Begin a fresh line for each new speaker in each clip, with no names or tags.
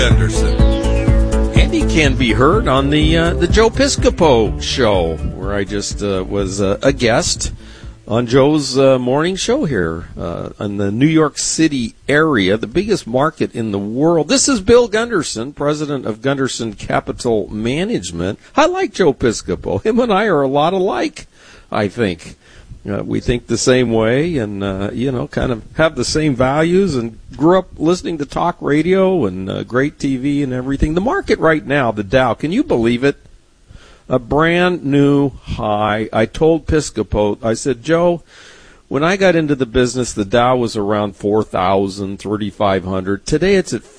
Anderson.
Andy can be heard on the Joe Piscopo show, where I just was a guest on Joe's morning show here in the New York City area, the biggest market in the world. This is Bill Gunderson, president of Gunderson Capital Management. I like Joe Piscopo. Him and I are a lot alike, I think. We think the same way and, kind of have the same values and grew up listening to talk radio and great TV and everything. The market right now, the Dow, can you believe it? A brand new high. I told Piscopo, I said, Joe, when I got into the business, the Dow was around 4,000, 3,500. Today it's at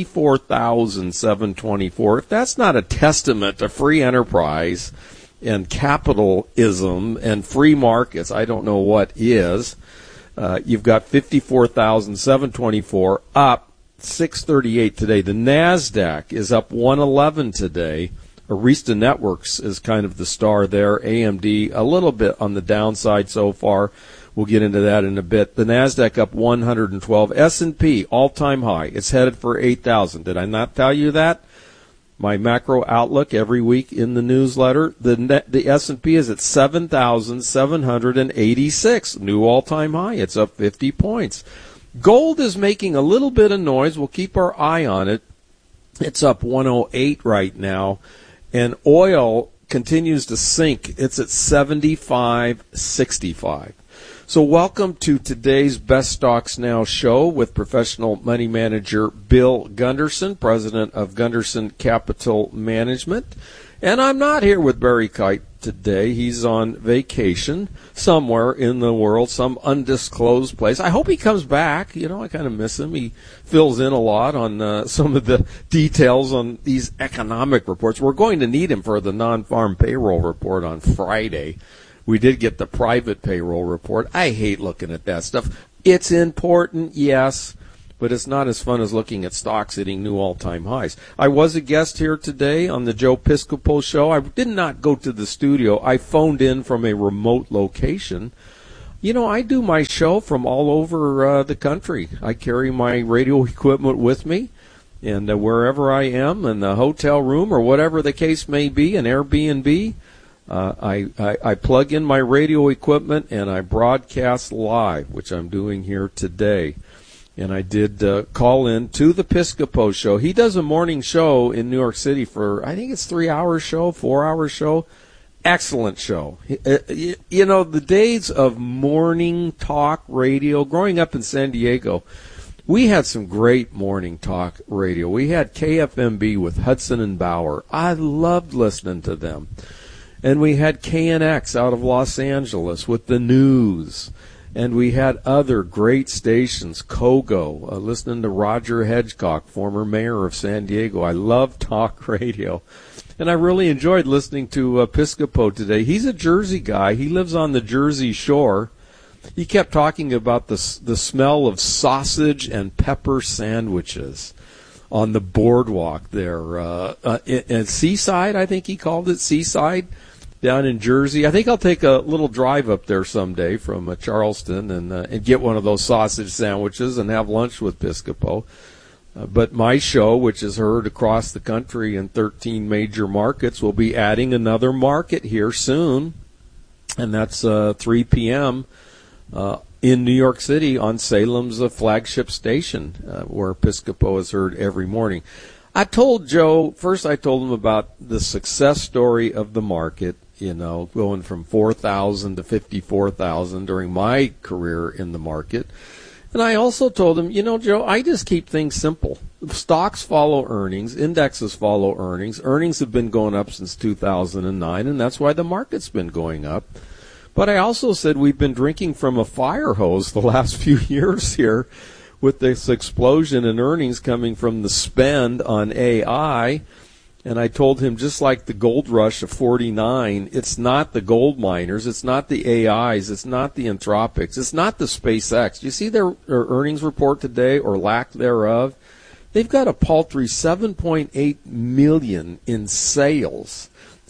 54,724. If that's not a testament to free enterprise and capitalism and free markets, I don't know what is. You've got 54,724 up 638 today. The NASDAQ is up 111 today. Arista Networks is kind of the star there. AMD a little bit on the downside so far. We'll get into that in a bit. The NASDAQ up 112. S&P all-time high. It's headed for 8,000. Did I not tell you that? My macro outlook every week in the newsletter. The S&P is at 7,786, new all-time high. It's up 50 points. Gold is making a little bit of noise. We'll keep our eye on it. It's up 108 right now, and oil continues to sink. It's at 75.65. So welcome to today's Best Stocks Now show with professional money manager Bill Gunderson, president of Gunderson Capital Management. And I'm not here with Barry Kite today. He's on vacation somewhere in the world, some undisclosed place. I hope he comes back. You know, I kind of miss him. He fills in a lot on some of the details on these economic reports. We're going to need him for the non-farm payroll report on Friday. We did get the private payroll report. I hate looking at that stuff. It's important, yes, but it's not as fun as looking at stocks hitting new all-time highs. I was a guest here today on the Joe Piscopo show. I did not go to the studio. I phoned in from a remote location. You know, I do my show from all over the country. I carry my radio equipment with me, and wherever I am, in the hotel room or whatever the case may be, an Airbnb, I plug in my radio equipment and I broadcast live, which I'm doing here today. And I did call in to the Piscopo show. He does a morning show in New York City for, I think it's 3-hour show, 4-hour show. Excellent show. You know, the days of morning talk radio, growing up in San Diego, we had some great morning talk radio. We had KFMB with Hudson and Bauer. I loved listening to them. And we had KNX out of Los Angeles with the news. And we had other great stations, Kogo, listening to Roger Hedgecock, former mayor of San Diego. I love talk radio. And I really enjoyed listening to Piscopo today. He's a Jersey guy. He lives on the Jersey Shore. He kept talking about the smell of sausage and pepper sandwiches on the boardwalk there. At Seaside, I think he called it, Seaside, down in Jersey. I think I'll take a little drive up there someday from Charleston and get one of those sausage sandwiches and have lunch with Piscopo. But my show, which is heard across the country in 13 major markets, will be adding another market here soon, and that's 3 p.m. In New York City on Salem's flagship station, where Piscopo is heard every morning. I told Joe, first I told him about the success story of the market, you know, going from 4,000 to 54,000 during my career in the market. And I also told him, you know, Joe, I just keep things simple. Stocks follow earnings. Indexes follow earnings. Earnings have been going up since 2009, and that's why the market's been going up. But I also said we've been drinking from a fire hose the last few years here with this explosion in earnings coming from the spend on AI. And I told him, just like the gold rush of 49, it's not the gold miners, it's not the AIs, it's not the Anthropics, it's not the SpaceX. Do you see their earnings report today, or lack thereof? They've got a paltry $7.8 million in sales,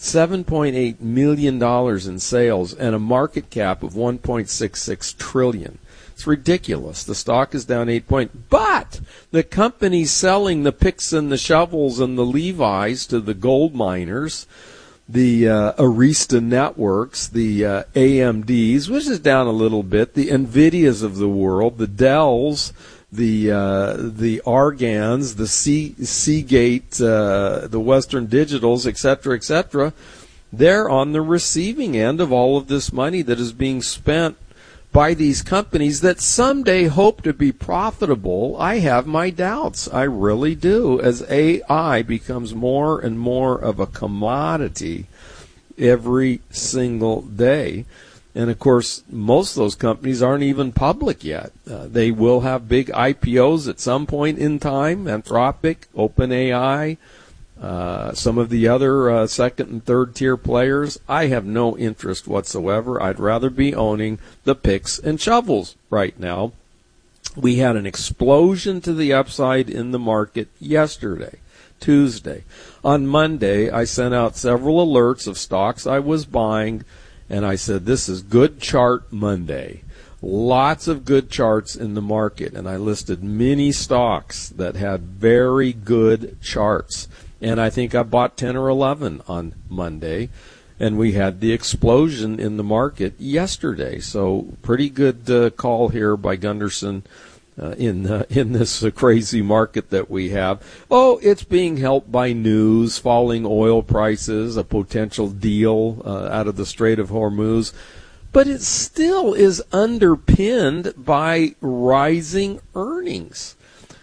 $7.8 million in sales, and a market cap of $1.66 trillion. It's ridiculous. The stock is down 8 points. But the companies selling the picks and the shovels and the Levi's to the gold miners, the Arista Networks, the AMDs, which is down a little bit, the NVIDIAs of the world, the Dells, the Argans, the Seagate, the Western Digitals, etc., they're on the receiving end of all of this money that is being spent by these companies that someday hope to be profitable. I have my doubts. I really do. As AI becomes more and more of a commodity every single day. And, of course, most of those companies aren't even public yet. They will have big IPOs at some point in time. Anthropic, OpenAI, some of the other second and third tier players. I have no interest whatsoever. I'd rather be owning the picks and shovels right now. We had an explosion to the upside in the market yesterday, Tuesday. On Monday, I sent out several alerts of stocks I was buying, and I said, this is Good Chart Monday. Lots of good charts in the market, and I listed many stocks that had very good charts. And I think I bought 10 or 11 on Monday, and we had the explosion in the market yesterday. So pretty good call here by Gunderson in this crazy market that we have. Oh, it's being helped by news, falling oil prices, a potential deal out of the Strait of Hormuz. But it still is underpinned by rising earnings.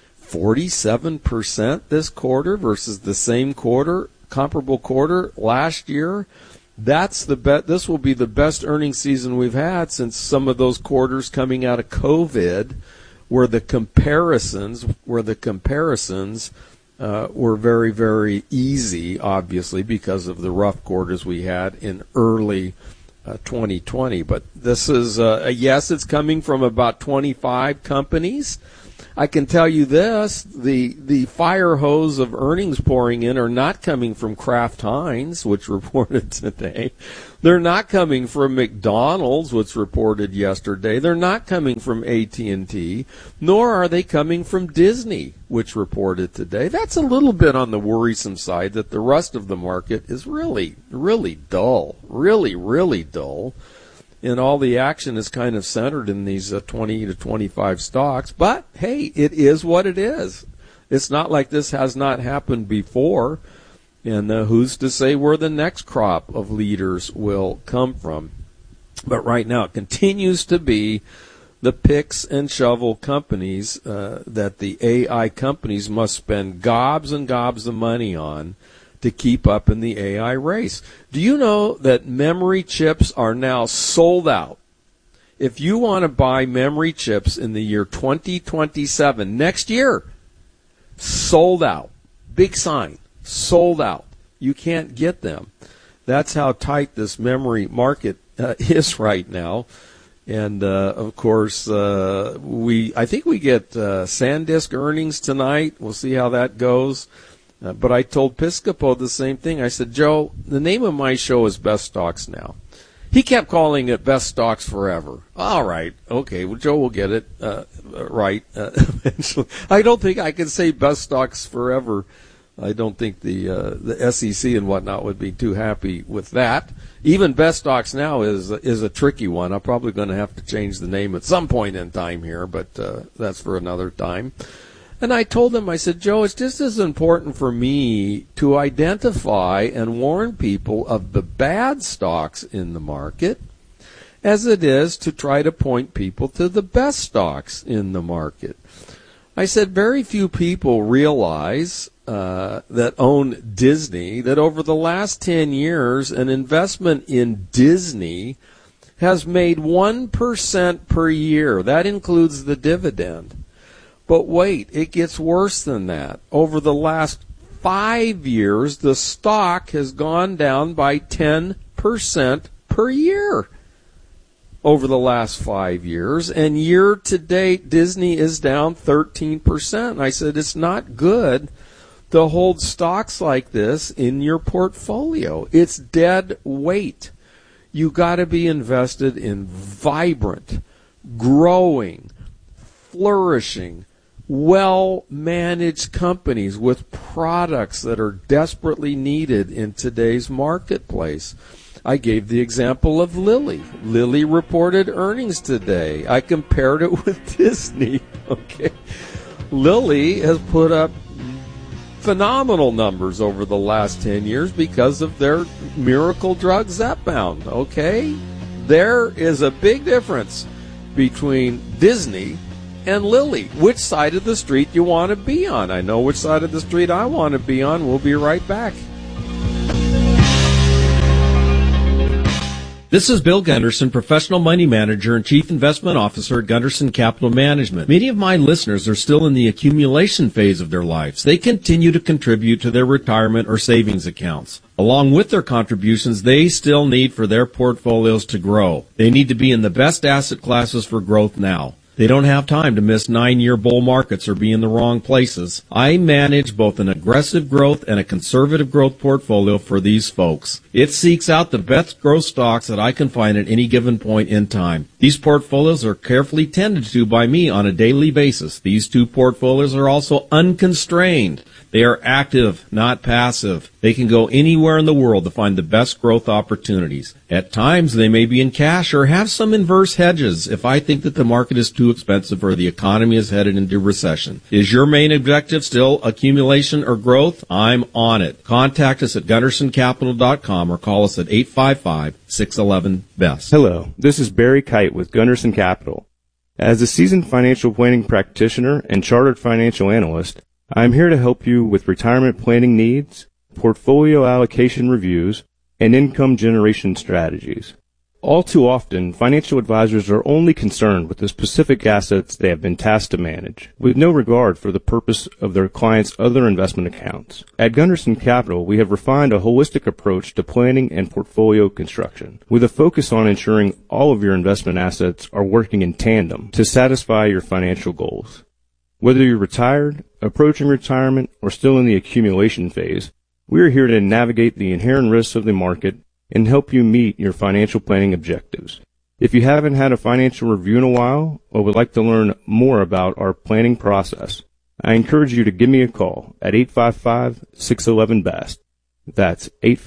47% this quarter versus the same quarter, comparable quarter last year. That's the this will be the best earnings season we've had since some of those quarters coming out of COVID, where the comparisons were very, very easy, obviously, because of the rough quarters we had in early 2020. But this is, yes, it's coming from about 25 companies. I can tell you this, the fire hose of earnings pouring in are not coming from Kraft Heinz, which reported today. They're not coming from McDonald's, which reported yesterday. They're not coming from AT&T, nor are they coming from Disney, which reported today. That's a little bit on the worrisome side that the rest of the market is really, really dull, really, really dull. And all the action is kind of centered in these 20 to 25 stocks. But, hey, it is what it is. It's not like this has not happened before. And who's to say where the next crop of leaders will come from? But right now it continues to be the picks and shovel companies that the AI companies must spend gobs and gobs of money on to keep up in the AI race. Do you know that memory chips are now sold out? If you want to buy memory chips in the year 2027, next year, sold out. Big sign, sold out. You can't get them. That's how tight this memory market is right now. And, of course, I think we get SanDisk earnings tonight. We'll see how that goes. But I told Piscopo the same thing. I said, Joe, the name of my show is Best Stocks Now. He kept calling it Best Stocks Forever. All right. Okay. Well, Joe will get it right eventually. I don't think I can say Best Stocks Forever. I don't think the SEC and whatnot would be too happy with that. Even Best Stocks Now is a tricky one. I'm probably going to have to change the name at some point in time here, but that's for another time. And I told him, I said, Joe, it's just as important for me to identify and warn people of the bad stocks in the market as it is to try to point people to the best stocks in the market. I said, very few people realize that own Disney that over the last 10 years, an investment in Disney has made 1% per year. That includes the dividend. But wait, it gets worse than that. Over the last 5 years, the stock has gone down by 10% per year over the last 5 years. And year to date, Disney is down 13%. And I said, it's not good to hold stocks like this in your portfolio. It's dead weight. You got to be invested in vibrant, growing, flourishing, well-managed companies with products that are desperately needed in today's marketplace. I gave the example of Lilly. Lilly reported earnings today. I compared it with Disney. Okay, Lilly has put up phenomenal numbers over the last 10 years because of their miracle drug Zepbound. Okay, there is a big difference between Disney and Lilly. Which side of the street you want to be on? I know which side of the street I want to be on. We'll be right back. This is Bill Gunderson, Professional Money Manager and Chief Investment Officer at Gunderson Capital Management. Many of my listeners are still in the accumulation phase of their lives. They continue to contribute to their retirement or savings accounts. Along with their contributions, they still need for their portfolios to grow. They need to be in the best asset classes for growth now. They don't have time to miss 9-year bull markets or be in the wrong places. I manage both an aggressive growth and a conservative growth portfolio for these folks. It seeks out the best growth stocks that I can find at any given point in time. These portfolios are carefully tended to by me on a daily basis. These two portfolios are also unconstrained. They are active, not passive. They can go anywhere in the world to find the best growth opportunities. At times, they may be in cash or have some inverse hedges if I think that the market is too expensive or the economy is headed into recession. Is your main objective still accumulation or growth? I'm on it. Contact us at GundersonCapital.com or call us at 855-611-BEST.
Hello, this is Barry Kite with Gunderson Capital. As a seasoned financial planning practitioner and chartered financial analyst, I am here to help you with retirement planning needs, portfolio allocation reviews, and income generation strategies. All too often, financial advisors are only concerned with the specific assets they have been tasked to manage, with no regard for the purpose of their clients' other investment accounts. At Gunderson Capital, we have refined a holistic approach to planning and portfolio construction, with a focus on ensuring all of your investment assets are working in tandem to satisfy your financial goals. Whether you're retired, approaching retirement, or still in the accumulation phase, we are here to navigate the inherent risks of the market and help you meet your financial planning objectives. If you haven't had a financial review in a while or would like to learn more about our planning process, I encourage you to give me a call at 855-611-BEST. That's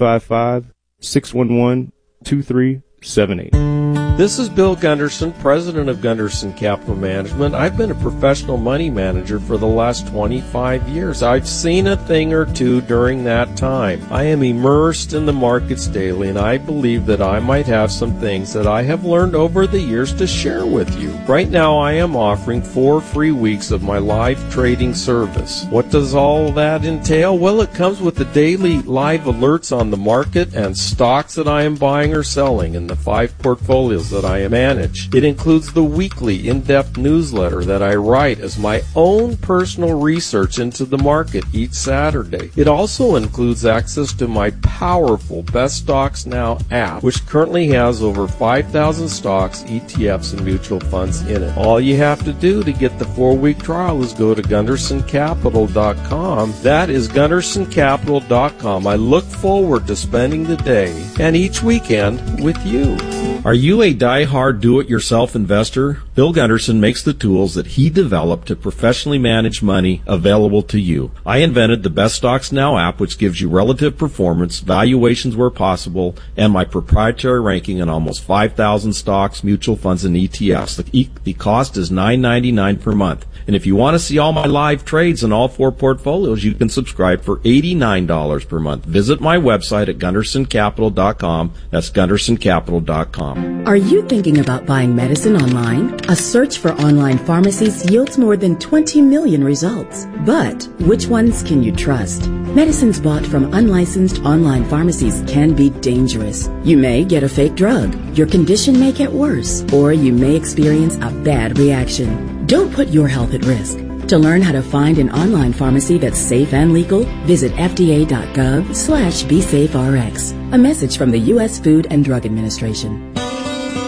855-611-2378.
This is Bill Gunderson, President of Gunderson Capital Management. I've been a professional money manager for the last 25 years. I've seen a thing or two during that time. I am immersed in the markets daily, and I believe that I might have some things that I have learned over the years to share with you. Right now, I am offering 4 free weeks of my live trading service. What does all that entail? Well, it comes with the daily live alerts on the market and stocks that I am buying or selling in the 5 portfolios that I manage. It includes the weekly in-depth newsletter that I write as my own personal research into the market each Saturday. It also includes access to my powerful Best Stocks Now app, which currently has over 5,000 stocks, ETFs, and mutual funds in it. All you have to do to get the 4-week trial is go to GundersonCapital.com. That is GundersonCapital.com. I look forward to spending the day and each weekend with you. Are you a die-hard do-it-yourself investor? Bill Gunderson makes the tools that he developed to professionally manage money available to you. I invented the Best Stocks Now app, which gives you relative performance, valuations where possible, and my proprietary ranking in almost 5,000 stocks, mutual funds, and ETFs. The cost is $9.99 per month. And if you want to see all my live trades in all 4 portfolios, you can subscribe for $89 per month. Visit my website at GundersonCapital.com. That's GundersonCapital.com.
Are you thinking about buying medicine online? A search for online pharmacies yields more than 20 million results. But which ones can you trust? Medicines bought from unlicensed online pharmacies can be dangerous. You may get a fake drug, your condition may get worse, or you may experience a bad reaction. Don't put your health at risk. To learn how to find an online pharmacy that's safe and legal, visit fda.gov/BeSafeRx. A message from the U.S. Food and Drug Administration.